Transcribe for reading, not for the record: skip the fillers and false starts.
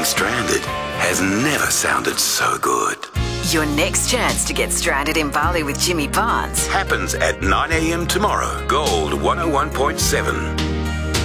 Being stranded has never sounded so good. Your next chance to get stranded in Bali with Jimmy Barnes Happens at 9 a.m. tomorrow. Gold 101.7.